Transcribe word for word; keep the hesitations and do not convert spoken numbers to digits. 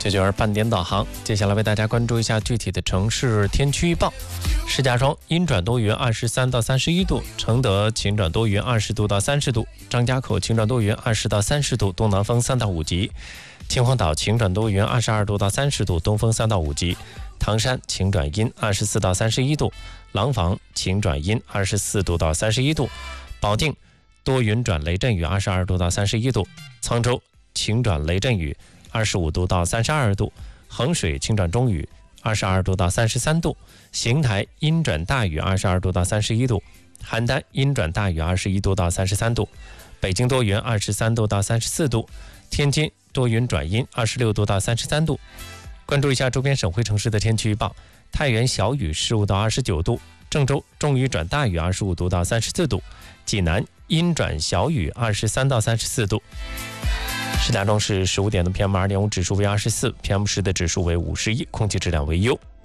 这就是半点导航。接下来为大家关注一下具体的城市天气预报。石家庄阴转多云，二十三到三十一度；承德晴转多云，二十度到三十度；张家口晴转多云，二十到三十度，东南风三到五级；秦皇岛晴转多云，二十二度到三十度，东风三到五级；唐山晴转阴，二十四到三十一度；廊坊晴转阴，二十四度到三十一度；保定多云转雷阵雨，二十二度到三十一度；沧州晴转雷阵雨，二十五度到三十二度；衡水晴转中雨，二十二度到三十三度；邢台阴转大雨，二十二度到三十一度；邯郸阴转大雨，二十一度到三十三度；北京多云，二十三度到三十四度；天津多云转阴，二十六度到三十三度。关注一下周边省会城市的天气预报：太原小雨，十五到二十九度；郑州中雨转大雨，二十五度到三十四度；济南阴转小雨，二十三到三十四度。石家庄市十五点的 P M 二点五 指数为二十四， P M 十的指数为五十一，空气质量为优。